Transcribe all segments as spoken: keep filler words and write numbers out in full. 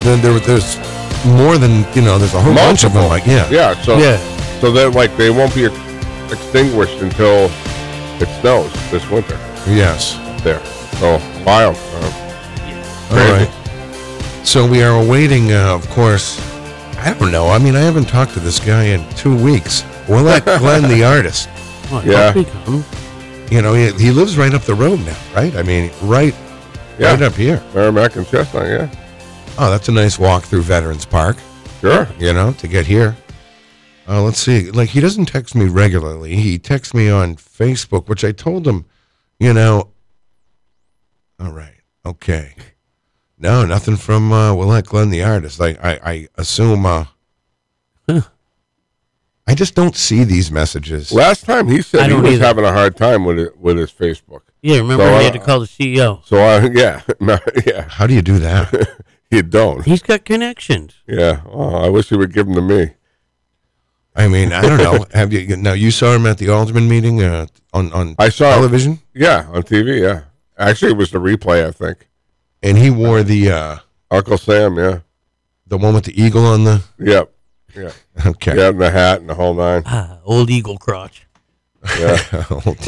then there, there's more than, you know, there's a whole bunch of them. Like, yeah. Yeah, so, Yeah. so they're like, they won't be extinguished until it snows this winter Yes. there. So, wild. Uh, All right. So we are awaiting, uh, of course, I don't know. I mean, I haven't talked to this guy in two weeks. We'll let Glenn, the artist, Well, Yeah. yeah. Come. you know, he, he lives right up the road now, right? I mean, right, Yeah. right up here. Merrimack and Chestnut, yeah. Oh, that's a nice walk through Veterans Park, Sure. you know, to get here. Uh, let's see. Like, he doesn't text me regularly. He texts me on Facebook, which I told him, you know. All right. Okay. No, nothing from uh, we'll let Glenn, the artist. Like, I, I assume. Uh, Huh. I just don't see these messages. Last time he I said he don't was either. having a hard time with it, with his Facebook. Yeah, remember So, he had uh, to call the C E O. So, I, yeah. yeah. How do you do that? You don't. He's got connections. Yeah. Oh, I wish he would give them to me. I mean, I don't know. Have you? Now, you saw him at the Alderman meeting uh, on on I saw television, Yeah, on T V, yeah. Actually, it was the replay, I think. and he wore the uh, Uncle Sam, yeah. the one with the eagle on the. Yep. Yeah. Okay. Yeah, and the hat and the whole nine. Ah, old eagle crotch. Yeah.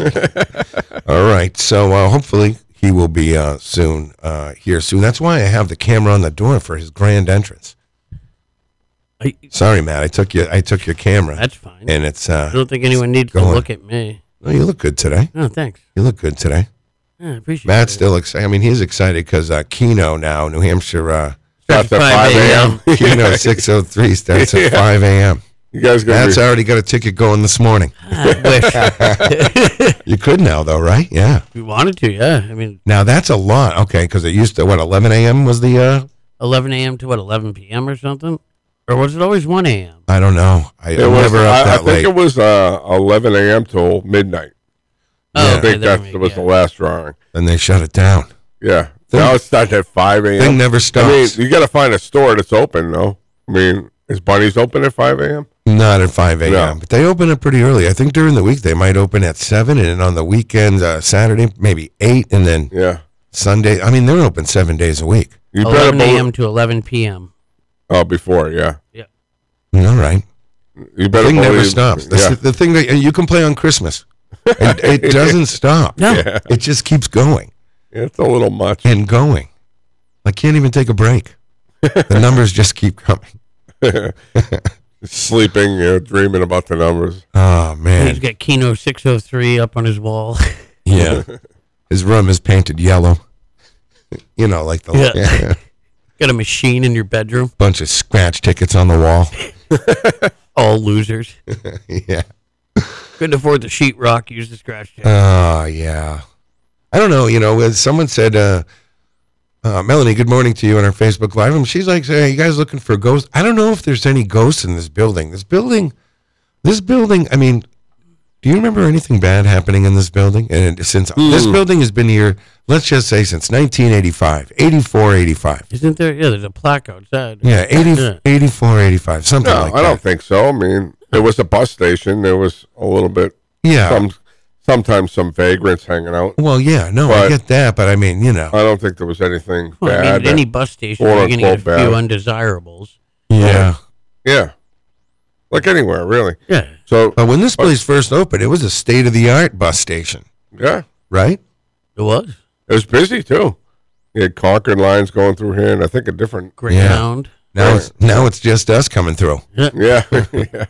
All right. So uh, hopefully he will be uh, soon uh, here soon. That's why I have the camera on the door for his grand entrance. I, Sorry, Matt. I took you. I took your camera, that's fine. and it's. I Uh, don't think anyone needs to going. look at me. oh, you look good today. Oh, thanks. You look good today. Yeah, I appreciate Matt's it. still excited. I mean, he's excited because uh, Keno now, New Hampshire. Uh, Starts at five five a.m. Keno six oh three starts Yeah. at five a.m. You guys going Matt's to already got a ticket going this morning. I wish You could now, though, right? Yeah. we wanted to. Yeah, I mean, Now that's a lot. Okay, because it used to what eleven a.m. was the. Uh, eleven a.m. to what eleven p.m. or something, or was it always one a.m.? I don't know. I, It I'm was, never up I, I that think late. it was uh, eleven a.m. till midnight. Oh, Yeah. I okay, think there that we- was yeah. the last drawing. Then they shut it down. Yeah. Thing- now it's starting at five a.m. Thing never I mean, stops. you got to find a store that's open, though. I mean, is Bunny's open at five a.m.? Not at five a.m. No. But they open it pretty early. I think during the week they might open at seven, and then on the weekends, uh, Saturday maybe eight, and then Yeah. Sunday. I mean, they're open seven days a week. You better eleven believe. a.m. to eleven p.m. Oh, before, yeah. All right. You The better thing never believe- stops. That's Yeah. the, the thing that and you can play on Christmas. And it doesn't stop. No. Yeah. It just keeps going It's a little much. and going. I can't even take a break. The numbers just keep coming. Sleeping, you know, dreaming about the numbers. Oh, He's man. got Keno six oh three up on his wall. Yeah. His room is painted yellow. You know, like the Yeah. yeah. Got a machine in your bedroom. bunch of scratch tickets on the wall. All losers. Yeah. Couldn't afford the sheetrock. Use the scratch tape. Oh, yeah. I don't know. You know, as someone said, uh, uh, Melanie, good morning to you on our Facebook Live. And she's like, hey, you guys looking for ghosts? I don't know if there's any ghosts in this building. This building, this building, I mean, do you remember anything bad happening in this building? And it, since this building has been here, let's just say since nineteen eighty-five, eighty-four, eighty-five. Isn't there? Yeah, there's a plaque outside. Yeah, eighty, Yeah. eighty-four, eighty-five, something No, like I that. don't think so. I mean, there was a bus station. There was a little bit, Yeah. some, sometimes some vagrants hanging out. Well, yeah, no, I But- get that, but I mean, you know. I don't think there was anything Well, I mean, bad. at any bus station, quote, you're going to get a unquote, few bad. undesirables. Yeah. Yeah. Like anywhere, really. Yeah. So, But when this place first opened, it was a state-of-the-art bus station, yeah, right? It was. it was busy, too. You had Concord lines going through here, and I think a different, Greyhound. Now Right. it's now it's just us coming through. yeah, yeah.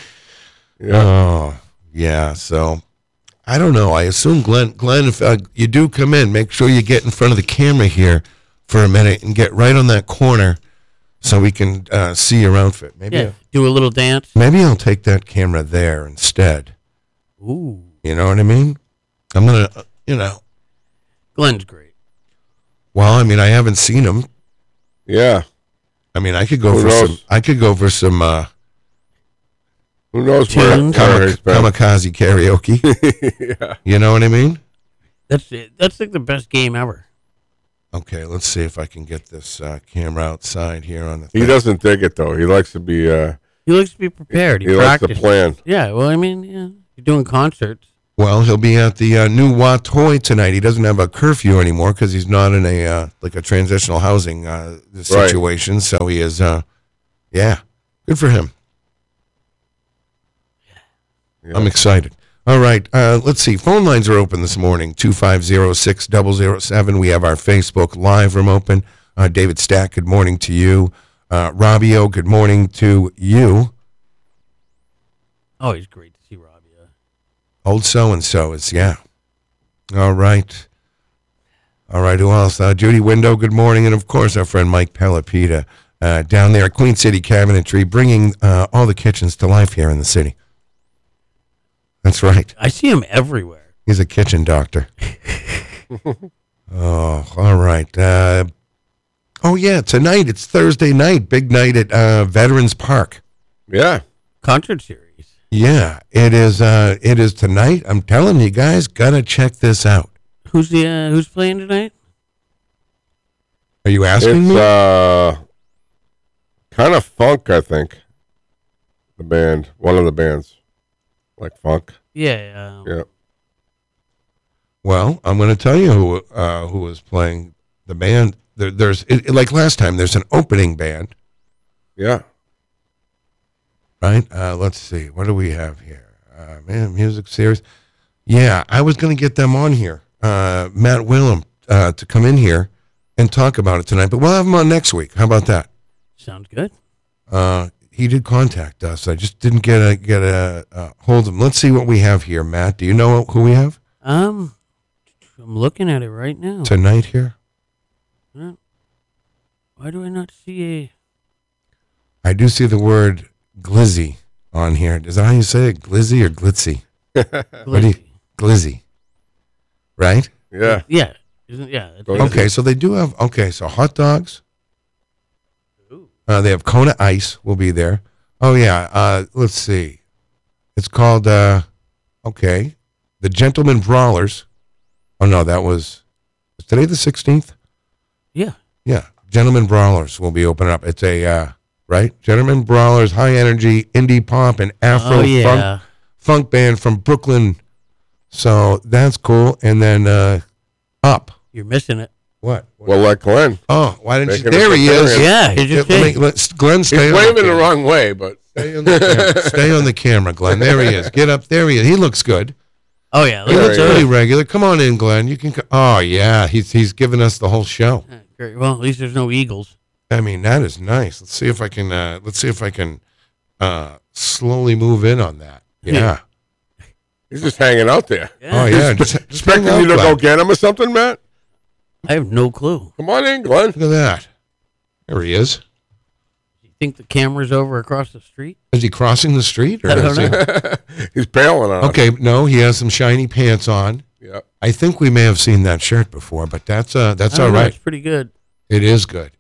Yeah. Oh, yeah. So I don't know. I assume Glenn, Glenn, if uh, you do come in, make sure you get in front of the camera here for a minute and get right on that corner so we can uh, see your outfit. Maybe, Yeah. Do a little dance. maybe I'll take that camera there instead. Ooh. You know what I mean? I'm gonna, uh, you know. Glenn's great. Well, I mean, I haven't seen him. Yeah. I mean, I could go Who for knows? some. I could go for some uh, Who knows where, Tunes? where he's been. kamikaze karaoke. Yeah. You know what I mean? That's it. That's like the best game ever. Okay, let's see if I can get this uh, camera outside here on the He thing. doesn't dig it, though. He likes to be, uh, He likes to be prepared. He, he likes to practices. plan. Yeah. Well, I mean, yeah. You're doing concerts. Well, he'll be at the uh, new Watoy tonight. He doesn't have a curfew anymore because he's not in a uh, like a transitional housing uh, situation. Right. So he is, uh, yeah, good for him. Yeah. I'm excited. All right, uh, let's see. Phone lines are open this morning, two five zero, six zero zero seven. We have our Facebook Live room open. Uh, David Stack, good morning to you. Uh, Robbio, good morning to you. Oh, he's great to see Robbio. Old so-and-so is, yeah. All right. All right, who else? Uh, Judy Window, good morning. And, of course, our friend Mike Pelopita uh, down there at Queen City Cabinetry, bringing uh, all the kitchens to life here in the city. That's right. I see him everywhere. He's a kitchen doctor. Oh, all right. Uh, oh, yeah, tonight. It's Thursday night. Big night at uh, Veterans Park. Yeah. Concert series. Yeah, it is. Uh, it is tonight. I'm telling you guys, gotta check this out. Who's the uh, Who's playing tonight? Are you asking it's, me? Uh, kind of funk, I think. The band, one of the bands, like funk. Yeah. Um, yeah. Well, I'm going to tell you who uh, who is playing the band. There, there's it, like last time. There's an opening band. Yeah. Right? Uh, let's see. What do we have here? Uh, man, music series. Yeah, I was going to get them on here. Uh, Matt Willem uh, to come in here and talk about it tonight, but we'll have him on next week. How about that? Sounds good. Uh, he did contact us. I just didn't get a get a uh, hold of him. Let's see what we have here, Matt. Do you know who we have? Um, I'm looking at it right now. Tonight here? Huh? Why do I not see a... I do see the word glizzy on here. Is that how you say it? Glizzy or glitzy? What do you, glizzy. Right? Yeah. Yeah. Isn't yeah. It's Okay, so they do have, okay, so hot dogs. Uh, they have Kona Ice will be there. Oh, yeah. Uh, let's see. It's called, uh, okay, the Gentleman Brawlers. Oh, no, that was, is today the sixteenth? Yeah. Yeah. Gentleman Brawlers will be opening up. It's a, uh, right? Gentleman Brawlers, high energy, indie pop, and Afro oh, yeah. funk, funk band from Brooklyn. So that's cool. And then uh, Up. You're missing it. What? Well, like Glenn. Oh, why didn't Make you? him There a he is. veteran. Yeah. He just Let me- did. let- Glenn, stay He's on waving the the camera. wrong way, but Stay on the camera. Stay on the camera, Glenn. There he is. Get up. There he is. He looks good. Oh, yeah. He There looks he pretty is. regular. Come on in, Glenn. You can. Co- oh yeah, he's he's giving us the whole show. Uh, Great. Well, at least there's no Eagles. I mean, that is nice. Let's see if I can. Uh, let's see if I can uh, slowly move in on that. Yeah. he's just hanging out there. Yeah. Oh yeah. Just, just Expecting hang out, you to Glenn. go get him or something, Matt? I have no clue. Come on in, Glenn. Look at that. There he is. You think the camera's over across the street? Is he crossing the street? Or I don't is he- know. He's bailing on us. Okay, no, he has some shiny pants on. Yeah. I think we may have seen that shirt before, but that's uh that's I all don't know, right. It's pretty good. It is good.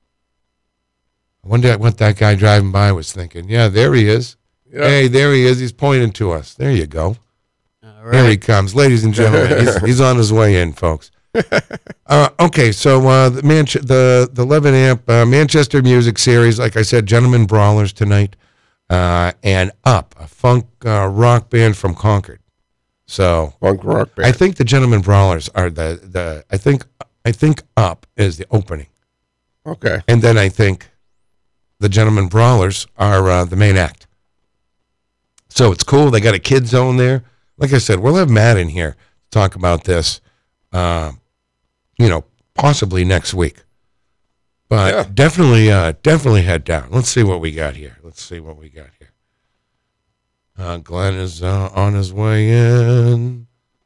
I wonder what that guy driving by was thinking. Yeah, there he is. Yeah. Hey, there he is. He's pointing to us. There you go. All Here he right. comes, ladies and gentlemen. he's, he's on his way in, folks. Uh, okay, so uh, the Manch- the the eleven amp uh, Manchester Music Series, like I said, Gentlemen Brawlers tonight, uh, and Up, a funk uh, rock band from Concord. So Funk rock band. I think the Gentlemen Brawlers are the the. I think I think Up is the opening, okay. and then I think the Gentlemen Brawlers are uh, the main act. So it's cool. They got a kid zone there. Like I said, we'll have Matt in here to talk about this. Uh, you know, possibly next week, but Yeah. definitely, uh, definitely head down. Let's see what we got here. Let's see what we got here. Uh, Glenn is uh, on his way in.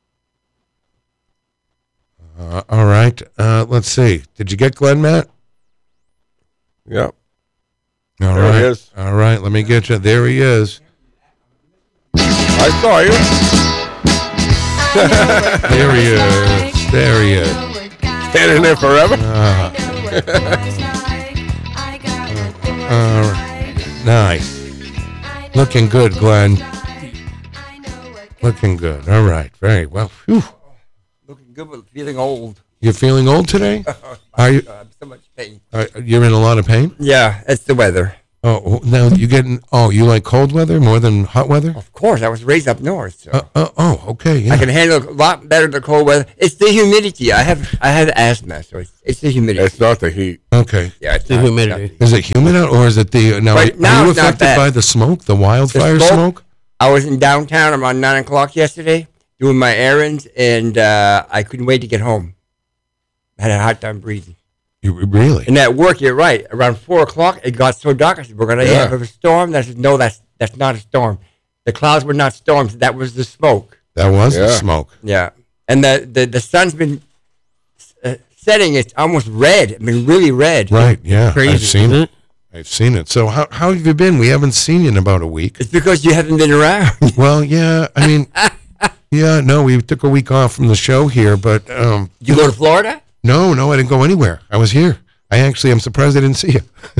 Uh, all right. Uh, let's see. Did you get Glenn, Matt? Yeah. All There right. he is. All right. Let me get you. There he is. I saw you. There he is. There he is. Standing there forever. Uh, uh, nice. Looking good, Glenn. Looking good. All right. Very well. Whew. Looking good, but feeling old. You're feeling old today? Are you? I'm so much pain. Are, you're in a lot of pain? Yeah, it's the weather. Oh, now you getting? Oh, you like cold weather more than hot weather? Of course, I was raised up north, so Uh, uh, oh, okay. Yeah. I can handle a lot better the cold weather. It's the humidity. I have I have asthma, so it's, it's the humidity. It's not the heat. Okay. yeah, it's the not- humidity. it's not Is it humid out, or is it the now? Right are now you it's not affected bad. by the smoke, the wildfire The smoke? smoke? I was in downtown around nine o'clock yesterday doing my errands, and uh, I couldn't wait to get home. I had a hard time breathing. You, really? And at work, you're right. Around four o'clock, it got so dark. I said, "We're gonna Yeah. have a storm." I said, "No, that's that's not a storm. The clouds were not storms. That was the smoke." That was the Yeah. smoke. Yeah, and the the, the sun's been uh, setting. It's almost red. I mean, really red. Right. Yeah. Crazy, I've seen isn't it. I've seen it. So how how have you been? We haven't seen you in about a week. It's because you haven't been around. Well, yeah. I mean, yeah. No, we took a week off from the show here, but um, Did you go to Florida? no, no, I didn't go anywhere. I was here. I actually, I'm surprised I didn't see you.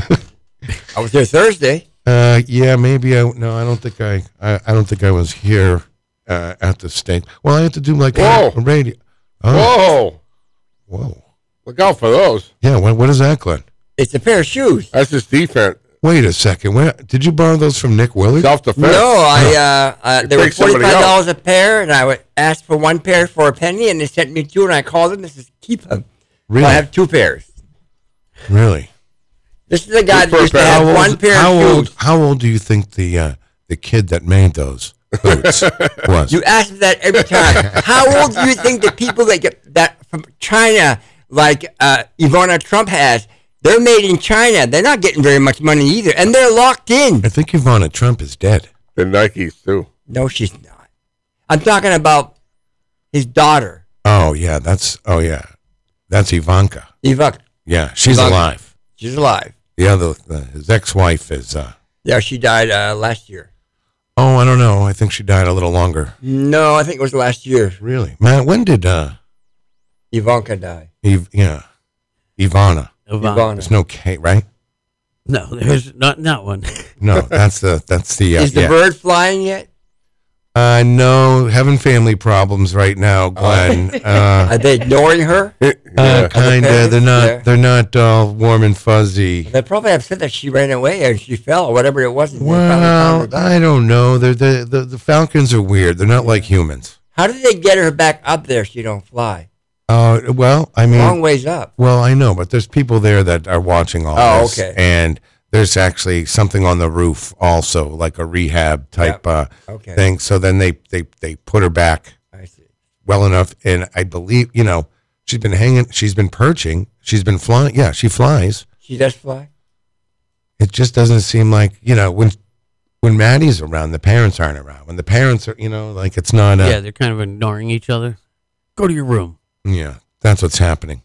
I was there Thursday. Uh, yeah, maybe I. No, I don't think I. I, I don't think I was here uh, at the state. Well, I had to do like a, Whoa. a radio. Oh, Whoa! whoa. Look out for those. Yeah. What, what is that, Glenn? It's a pair of shoes. That's his defense. Wait a second. Where did you borrow those from Nick Willard? Self defense. No, I uh, uh they were picked somebody forty five dollars a pair, and I would ask for one pair for a penny, and they sent me two, and I called them. This is keep them. Really? So I have two pairs. Really? This is a guy Two that for a used to pair. have How old- one pair how of old? shoes. How old do you think the uh, the kid that made those boots was? You ask me that every time. How old do you think the people that get that from China, like uh, Ivana Trump has, they're made in China. They're not getting very much money either, and they're locked in. I think Ivana Trump is dead. The Nikes too. No, she's not. I'm talking about his daughter, Oh yeah, that's oh yeah, that's Ivanka. Ivanka. Yeah, she's Ivanka. alive. She's alive. The other, the, his ex-wife is. Uh, Yeah, she died uh, last year. oh, I don't know. I think she died a little longer. No, I think it was last year. Really, Matt? When did uh, Ivanka died. Eve, yeah, Ivana? Ivana. Ivana. There's no K, right? No, there's not not one. No, that's the that's the. Uh, Is the yeah. bird flying yet? Uh, no, having family problems right now, Glenn. Uh, Are they ignoring her? uh, Yeah. kind of. parents? They're not. Yeah. They're not all warm and fuzzy. They're probably upset that she ran away or she fell or whatever it was. and they finally found Well, her back. I don't know. They're, the the the Falcons are weird. They're not like humans. How did they get her back up there if she don't fly? Uh, well, I mean, Long ways up. well, I know, but there's people there that are watching all Oh, this, okay. and there's actually something on the roof also, like a rehab type uh, Okay. thing. So then they they they put her back I see. well enough, and I believe you know she's been hanging, she's been perching, she's been flying. Yeah, she flies. She does fly? It just doesn't seem like you know when when Maddie's around, the parents aren't around. When the parents are, you know, like it's not. Uh, Yeah, they're kind of ignoring each other. Go to your room. Yeah, that's what's happening.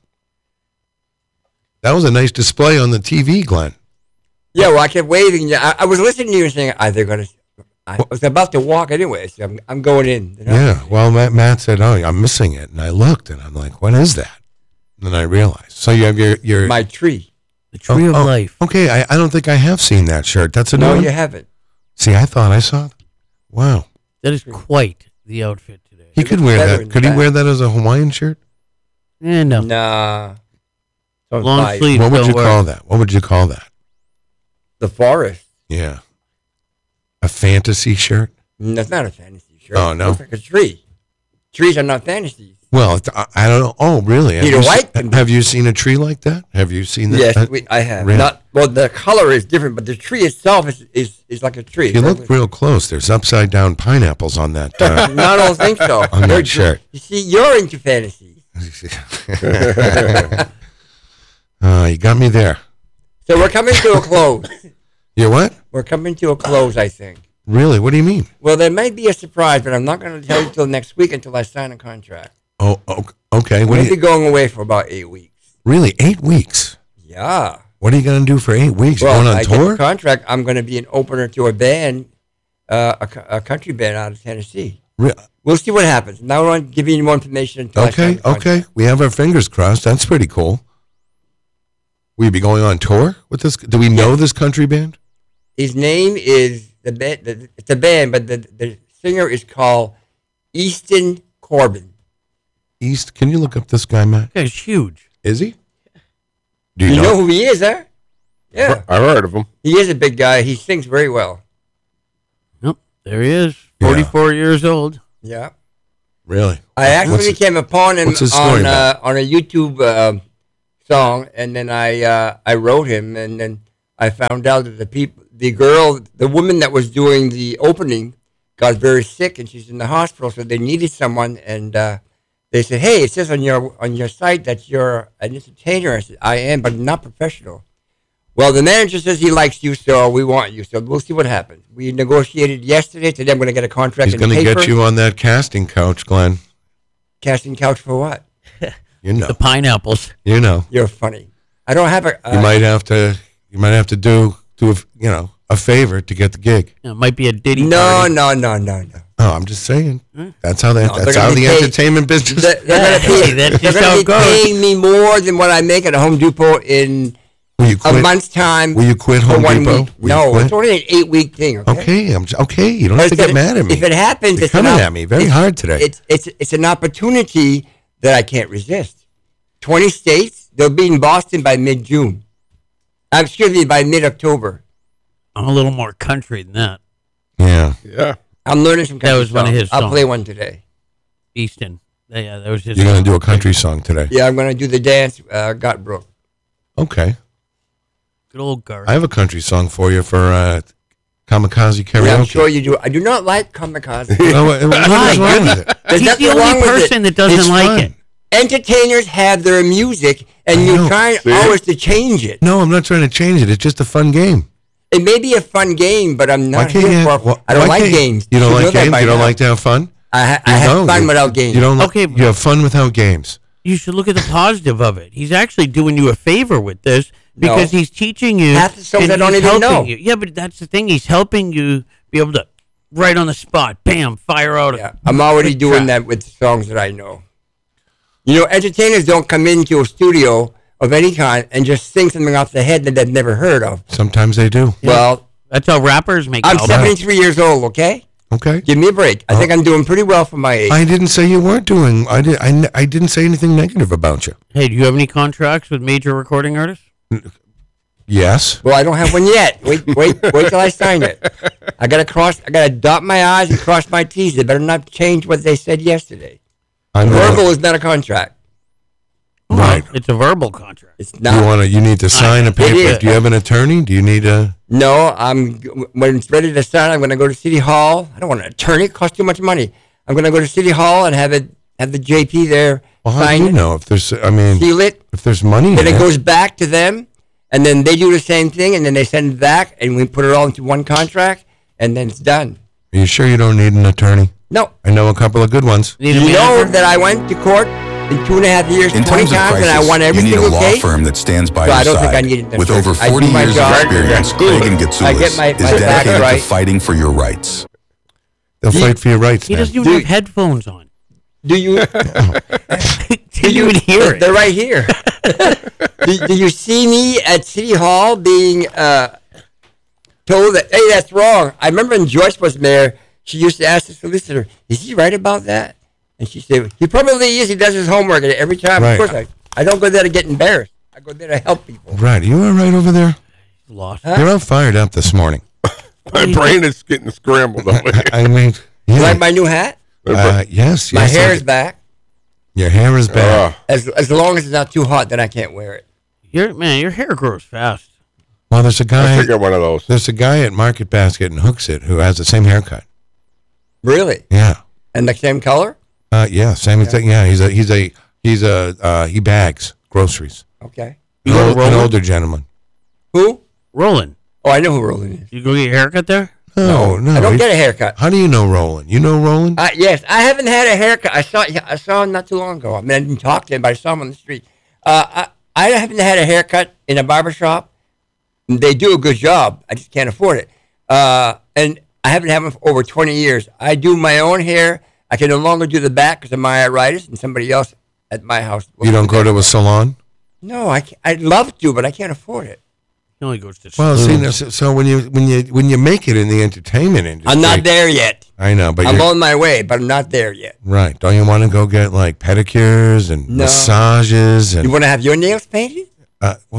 That was a nice display on the T V, Glenn. Yeah, well, I kept waving. I, I was listening to you and saying, "Are they going to?" I was about to walk anyway, so I'm, I'm going in. You know? Yeah. Well, Matt, Matt said, "Oh, I'm missing it," and I looked, and I'm like, "What is that?" And then I realized. So you have your your My tree. The tree oh, of oh, life. Okay, I, I don't think I have seen that shirt. That's a new No, one? you haven't. See, I thought I saw. That. Wow, That is quite the outfit today. he It could looks wear better that. in Could the he back. wear that as a Hawaiian shirt? Eh, no. Nah. Don't Long buy it. sleeve. What would don't you work. call that? What would you call that? The forest. Yeah, a fantasy shirt. Mm, That's not a fantasy shirt. Oh, no? It looks like a tree. Trees are not fantasies. Well, it's- I, I don't know. Oh, really? Have Peter you, White se- can be. have you seen a tree like that? Have you seen that? Yes, Uh, we, I have. really? Not well. The color is different, but the tree itself is is, is like a tree. If you look real close, there's upside down pineapples on that. Uh, No, I don't think so. On that You're- shirt. You see, you're into fantasy. uh, you got me there. So we're coming to a close. You what? We're coming to a close, I think. Really? What do you mean? Well, there may be a surprise, but I'm not going to tell you until next week until I sign a contract. Oh, o- okay. What We'll do be you, going away for about eight weeks. really? Eight weeks? Yeah. What are you going to do for eight weeks? Well, Going on I get the tour? contract. I'm going to be an opener to a band, uh, a, co- a country band out of Tennessee. Re- We'll see what happens. Now I won't give you any more information until I sign okay, the contract. okay. We have our fingers crossed. That's pretty cool. Will you be going on tour with this? Do we know this country band? His name is the band. The, it's a band, but the the singer is called Easton Corbin. East. Can you look up this guy, Matt? That guy's huge. Is he? Do You you, know, know? who he is, huh? Yeah, I heard of him. he is a big guy. He sings very well. Nope. There he is. Yeah. forty-four years old. Yeah. Really? I actually What's it- came upon him what's his story on about? uh, on a YouTube uh, song, and then I uh, I wrote him, and then I found out that the people, the girl, the woman that was doing the opening, got very sick, and she's in the hospital, so they needed someone, and uh, they said, "Hey, it says on your on your site that you're an entertainer." I said, "I am, but not professional." Well, the manager says he likes you, so we want you. So we'll see what happens. We negotiated yesterday. Today I'm going to get a contract He's in going to paper. get you on that casting couch, Glenn. Casting couch for what? You know. The pineapples. You know. You're funny. I don't have a. Uh, You might have to. You might have to do do a, you know a favor to get the gig. It might be a Diddy No, party. no, no, no, no. Oh, I'm just saying. That's how that. No, that's they're how gonna the be paid- entertainment business. They're, they're Hey, gonna, that's they're just gonna how be it goes. paying me more than what I make at a Home Depot in Will you a quit? month's time. Will you quit for Home one Depot? week. Will you No, quit? it's only an eight-week thing. Okay. Okay, I'm j- okay. You don't But have to if get it- mad at me. If it happens, You're it's an coming op- at me very it's- hard today. It's it's it's an opportunity that I can't resist. Twenty states. They'll be in Boston by mid-June. Uh, excuse me, by mid-October. I'm a little more country than that. Yeah. Yeah. I'm learning some. That country was one of songs. his I'll songs. play one today. Easton. Yeah, that was his You're gonna song. do a country song today. Yeah, I'm gonna do the dance. Uh, Got Broke. Okay. Good old Garth. I have a country song for you for uh, kamikaze karaoke. Yeah, I'm sure you do. I do not like kamikaze. Oh, what, what Why? is wrong with it? There's He's nothing the wrong only with it. person that doesn't It's like fun. it. Entertainers have their music, and I you know. try See? always to change it. No, I'm not trying to change it. It's just a fun game. It may be a fun game, but I'm Why not can't here you? for. wh- I don't why like can't games. You don't should know like that games. by You don't now. like to have fun. I, ha- You I have don't. fun You- without games. You don't. Like, Okay, You have fun without games. You should look at the positive of it. He's actually doing you a favor with this because No. he's teaching you. Half the songs and I don't he's even helping know. You. Yeah, but that's the thing. He's helping you be able to, right on the spot, bam, fire out. Yeah, A, I'm already quick doing track. that with songs that I know. You know, entertainers don't come into a studio of any kind and just sing something off the head that they've never heard of. Sometimes they do. Well, That's how rappers make I'm albums. seventy-three years old. Okay, Okay. give me a break. I think I'm doing pretty well for my age. I didn't say you weren't doing. I did. I, n- I didn't say anything negative about you. Hey, do you have any contracts with major recording artists? Yes. Well, I don't have one yet. Wait, wait, wait till I sign it. I gotta cross. I gotta dot my I's and cross my T's. They better not change what they said yesterday. I'm Verbal gonna- is not a contract. Right. It's a verbal contract. It's You not. want to? You need to sign a paper. is. Do you have an attorney? Do you need a? No, I'm when it's ready to sign. I'm gonna go to City Hall. I don't want an attorney. It costs too much money. I'm gonna go to City Hall and have it have the J P there Well, how do sign you it, know if there's? I mean, seal it. if there's money. Then in it it, goes back to them, and then they do the same thing, and then they send it back, and we put it all into one contract, and then it's done. Are you sure you don't need an attorney? No, I know a couple of good ones. Need a you know manager? that I went to court in two and a half years, In twenty times of times, and I crisis, won every you need a single law case. firm that stands by So I your don't think I side. need an With attorney. over I do forty my years of job. experience, Good. Reagan I Gitsoulis get my- is my facts dedicated right. to fighting for your rights. They'll He- fight for your rights. He man. doesn't even Dude. have headphones on. Do you? Didn't even hear it. They're right here. do, do you see me at City Hall being uh, told that, hey, that's wrong? I remember when Joyce was mayor, she used to ask the solicitor, is he right about that? And she said, he probably is. He does his homework and every time. Right. Of course, I, I don't go there to get embarrassed. I go there to help people. Right. Are you all right over there? Lost. Huh? You're all fired up this morning. My brain is getting scrambled over here. I mean, You yeah. like my new hat? Uh, yes. My yes, hair I- is back. Your hair is back. Uh, As, as long as it's not too hot, then I can't wear it. Your man, your hair grows fast. Well, there's a I guy. should get one of those. There's a guy at Market Basket and Hooks It who has the same haircut. Really? Yeah. And the same color? Uh, yeah. Same exact. Yeah. He's a. He's a. He's a. Uh, he bags groceries. Okay. You An, go old, to an Roland? older gentleman. Who? Roland, Oh, I know who Roland is. you go get your haircut there? No, no. I don't he- get a haircut. How do you know Roland? You know Roland? Uh, yes, I haven't had a haircut. I saw I saw him not too long ago. I mean, I didn't talk to him, but I saw him on the street. Uh, I, I haven't had a haircut in a barber shop. They do a good job. I just can't afford it. Uh, and I haven't had one for over twenty years. I do my own hair. I can no longer do the back because of my arthritis, and somebody else at my house. will you don't do go that. to a salon? No, I can't, I'd love to, but I can't afford it. He only goes to Well, see, saloons. no, so, so when you when you when you make it in the entertainment industry, I'm not there yet. I know, but I'm you're, on my way, but I'm not there yet. right. Don't you want to go get like pedicures and No. massages and You want to have your nails painted? uh, well,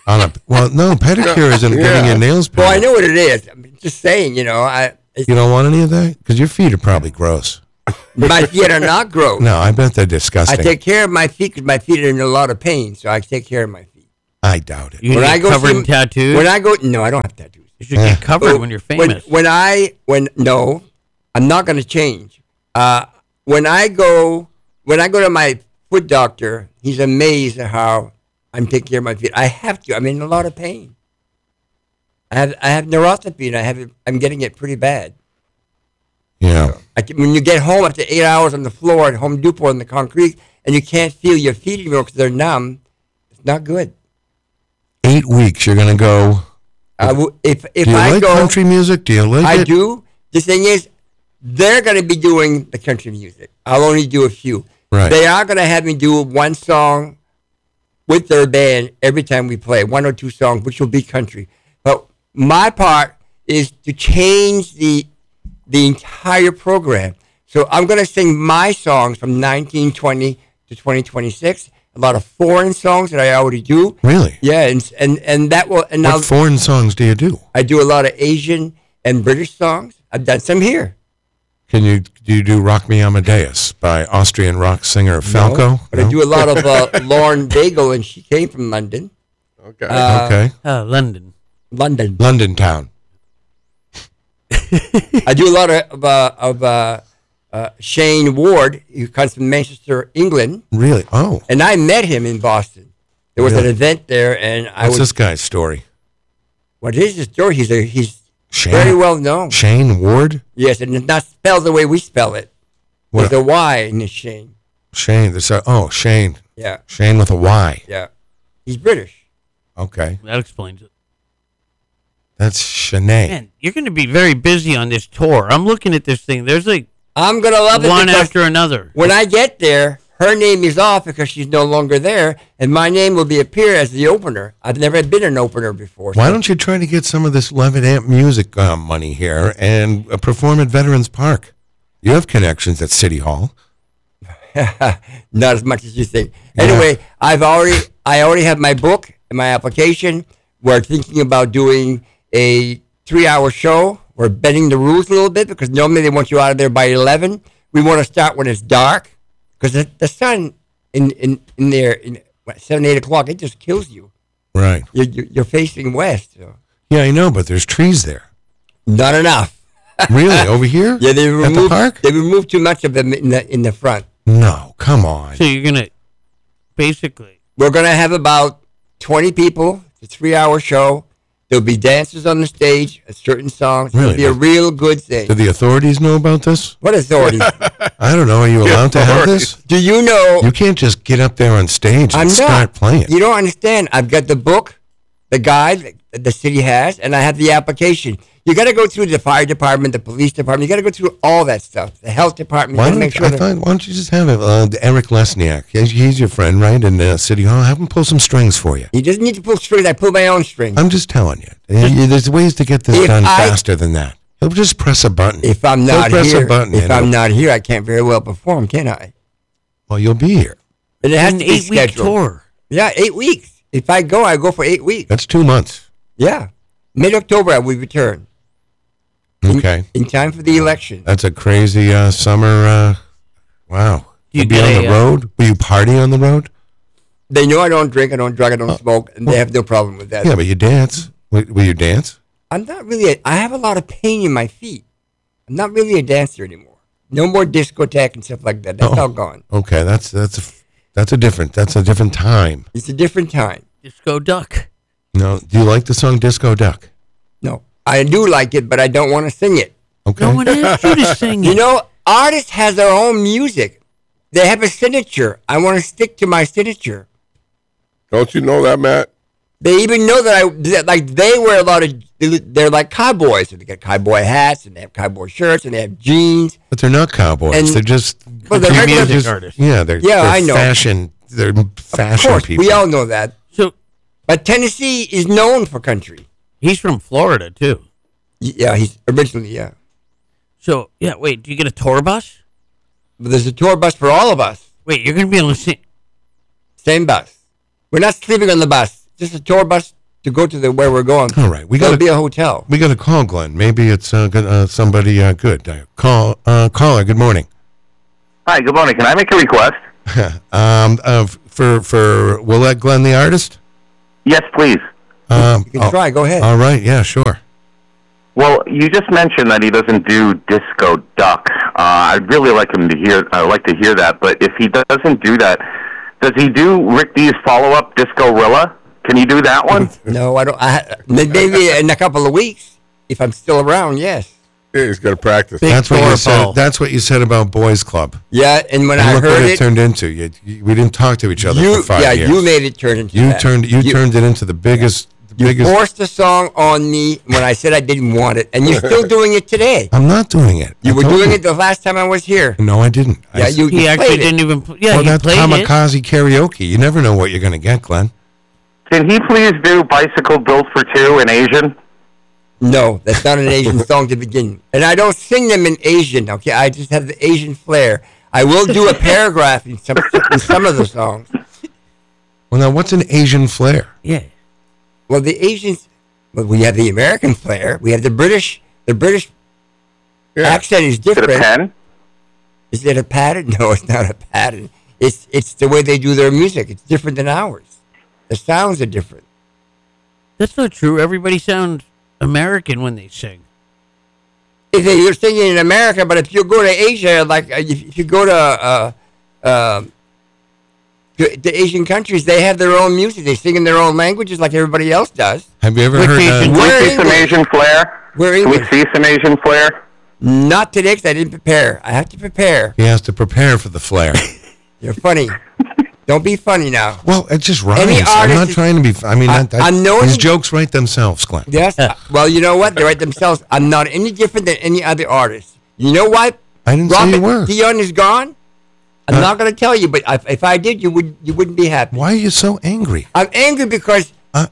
On a well, no pedicure isn't Yeah. getting your nails Well, I painted. know what it is. I'm just saying, you know, I it's, You don't want any of that because your feet are probably gross. my feet are not gross. No, I bet they're I disgusting. take care of my feet because my feet are in a lot of pain, so I take care of my feet. I doubt it. You When get I go covered see- in tattoos. When I go, no, I don't have tattoos. you should get covered Oh, when you're When, famous. when I when no, I'm not going to change. Uh, when I go when I go to my foot doctor, he's amazed at how I'm taking care of my feet. I have to. I'm in a lot of pain. I have I have neuropathy and I have it, I'm getting it pretty bad. Yeah. I can, when you get home after eight hours on the floor at Home Depot on the concrete and you can't feel your feet anymore because they're numb, it's not good. Eight weeks. You're gonna go. I w- if if Do you I like go, country music? Do you like I it? do. The thing is, they're going to be doing the country music. I'll only do a few. Right. They are going to have me do one song with their band every time we play, one or two songs, which will be country. But my part is to change the the entire program. So I'm going to sing my songs from nineteen twenty to twenty twenty-six. A lot of foreign songs that I already do. Really? Yeah, and and, and that will. And now What foreign songs do you do? I do a lot of Asian and British songs. I've done some here. Can you do you do "Rock Me Amadeus" by Austrian rock singer Falco? No, but I No? do a lot of uh, Lauren Daigle, and she came from London. Okay. Uh, Okay. uh, London. London. London Town. I do a lot of uh, of uh, uh, Shane Ward, who comes from Manchester, England, Really? Oh, and I met him in Boston. There was Really? an event there, and I what's was. this guy's story? What is his story? He's a, he's Shane. very well known. Shane Ward. Yes, and it's not spelled the way we spell it. What? There's a Y in his Shane. Shane. This. Uh, oh, Shane. Yeah, Shane with a Y. yeah. He's British. Okay, That explains it. that's Shanae. Man, you're going to be very busy on this tour. I'm looking at this thing. There's like I'm gonna love it one because after another. when I get there, her name is off because she's no longer there, and my name will be appear as the opener. I've never been an opener before. Why don't you try to get some of this Levitt Amp music uh, money here and uh, perform at Veterans Park? You have connections at City Hall. Not as much as you think. Anyway, I've already I already have my book and my application. We're thinking about doing a three-hour show. We're bending the rules a little bit because normally they want you out of there by eleven. We want to start when it's dark because the, the sun in, in, in there in what, seven, eight o'clock, it just kills you. Right. You're, you're you're facing west. So. Yeah, I know, but there's trees there. Not enough. Really? Over here? Yeah, they At the removed park? they removed too much of them in the in the front. No, come on. So you're going to basically. We're gonna have about twenty people. It's a three-hour show. There'll be dancers on the stage, a certain songs. Really? It'll be a real good thing. Do the authorities know about this? What authority? I don't know. Are you allowed to have this? Do you know? You can't just get up there on stage and I'm start not. playing. You don't understand. I've got the book, the guide that the city has, and I have the application. You got to go through the fire department, the police department. You got to go through all that stuff. The health department. Why You don't, gotta make sure I that- thought, why don't you just have uh, Eric Lesniak? He's, he's your friend, right? In uh, City Hall. Have him pull some strings for you. he doesn't need to pull strings. I pull my own strings. I'm just telling you. Uh, you- There's ways to get this If done I- faster than that. He'll just press a button. If I'm He'll not press here, a button. if and I'm it'll- not here, I can't very well perform, can I? well, you'll be here. And it has An to be eight week scheduled. tour. Yeah, eight weeks. If I go, I go for eight weeks. That's two months. Yeah. Mid October, I will return. In- Okay. In, time for the election. That's a crazy uh, summer. Uh, wow. You You'll be get on a, the uh, road? Will you party on the road? They know I don't drink, I don't drug, I don't smoke, and they have no problem with that. Yeah, but you dance. Will, will you dance? I'm not really, a, I have a lot of pain in my feet. I'm not really a dancer anymore. No more discotheque and stuff like that. That's Oh. all gone. Okay, that's that's a, that's a different that's a different time. It's a different time. Disco Duck. No, do you like the song Disco Duck? No. I do like it, but I don't want to sing it. Okay. No one asked you to sing You it. know, artists has their own music. They have a signature. I want to stick to my signature. Don't you know that, Matt? They even know that I that, like they wear a lot of they're like cowboys. So they got cowboy hats and they have cowboy shirts and they have jeans. But they're not cowboys. And- they're just Well, they're they're regular- music artists. yeah, they're Yeah, they're I know. fashion they're Of fashion course, people. we all know that. So But Tennessee is known for country. he's from Florida too. Y- Yeah, he's originally yeah. So yeah, wait. Do you get a tour bus? But there's a tour bus for all of us. Wait, you're gonna be able to sing. Same bus. We're not sleeping on the bus. just a tour bus to go to the where we're going. All right, we There'll got be a hotel. we got to call Glenn. Maybe it's uh, good, uh, somebody uh, good. Uh, call uh, caller. Good morning. Hi, good morning. Can I make a request? um, uh, for for we'll let Glenn the artist. Yes, please. Um, You can oh, try. Go ahead. all right. Yeah. Sure. Well, you just mentioned that he doesn't do Disco Duck. Uh, I'd really like him to hear. I'd like to hear that. But if he doesn't do that, does he do Rick D's follow-up Disco Rilla? Can you do that one? No, I don't. I, maybe in a couple of weeks, if I'm still around. Yes. Yeah, he's going to practice. Big That's what you tour, said. Paul. That's what you said about Boys Club. Yeah, and when And I look heard what it, it, turned into. You, you, we didn't talk to each other you for five yeah, years. you made it turn into You that. turned you, turned it into the biggest. The You biggest. forced the song on me when I said I didn't want it, and you're still doing it today. I'm not doing it. You I were told doing you. it the last time I was here. No, I didn't. I Yeah, s- you, He you actually played didn't it. even. pl- Yeah, Well, he that's played it. kamikaze karaoke. You never know what you're going to get, Glenn. Can he please do Bicycle Built for Two in Asian? No, that's not an Asian song to begin. And I don't sing them in Asian, okay? I just have the Asian flair. I will do a paragraph in some, in some of the songs. Well, now what's an Asian flair? Yeah. Well, the Asians, well, we have the American flair. We have the British. The British Yeah. accent is Is it different. a pen? Is it a pattern? No, it's not a pattern. It's it's the way they do their music. It's different than ours. The sounds are different. That's not true. Everybody sounds American when they sing. If they- you're singing in America, but if you go to Asia, like uh, if, if you go to uh, uh, to, to Asian countries, they have their own music. They sing in their own languages like everybody else does. Have you ever Which heard? Asian- Uh, We're Can we see some English. Asian flair? We're Can we English. see some Asian flair? Not today because I didn't prepare. I have to prepare. he has to prepare for the flair. You're funny. Don't be funny now. Well, it just rhymes. Any I'm artist not is- trying to be. f- I mean, I- that, that, I'm knowing- his jokes write themselves, Glenn. Yes. Well, you know what? They write themselves. I'm not any different than any other artist. You know what? I didn't say Robert you were. Dion is gone. I'm Huh? not going to tell you, but if, if I did, you would you wouldn't be happy. Why are you so angry? I'm angry because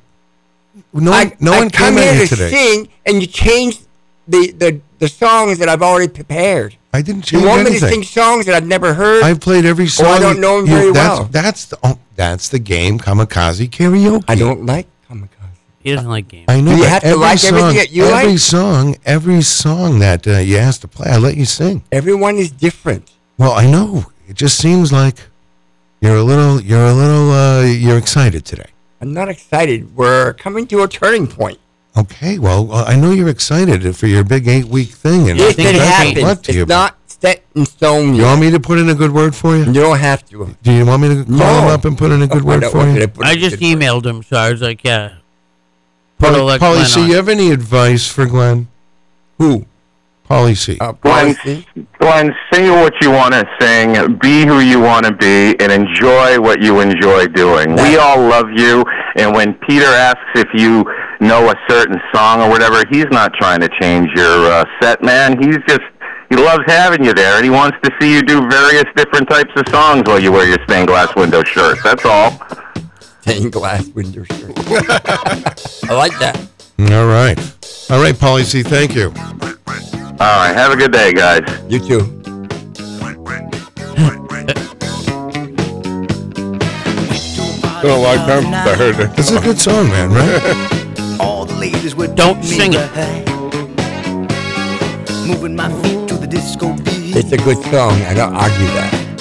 No one, I, no I one come came at here you to today. sing, and you change the, the, the songs that I've already prepared. I didn't You change want me to anything. sing songs that I've never heard? I've played every song. Oh, I don't know 'em you- very that's, well. That's the oh, that's the game, kamikaze karaoke. I don't like kamikaze. He doesn't like games. I know. Do you but have to every like song, everything that you every like? song, every song that uh, you asked to play, I let you sing. Everyone is different. Well, I know. It just seems like you're a little, you're a little, uh, you're excited today. I'm not excited. We're coming to a turning point. Okay. Well, well, I know you're excited for your big eight-week thing, and I If think it that's happens, good luck to it's you. not set in stone You yet. want me to put in a good word for you? You don't have to. Do you want me to call No. him up and put in a good I word don't for want you? to put I it just in good emailed him, so I was like, yeah. Put a Polly, let Polly Glenn C, on. you have any advice for Glenn? Who? Polly C. Uh, Glenn, policy? Glenn, sing what you want to sing, be who you want to be, and enjoy what you enjoy doing. That- We all love you, and when Peter asks if you know a certain song or whatever, he's not trying to change your uh, set, man. He's just, he loves having you there, and he wants to see you do various different types of songs while you wear your stained glass window shirt. That's all. Stained glass window shirt. I like that. All right. All right, Polly C, thank you. All right, have a good day, guys. You too. It's been a long time since I heard it. This is a good song, man, right? All the ladies were Don't sing it. Moving my feet to the disco beat. It's a good song. I don't argue that.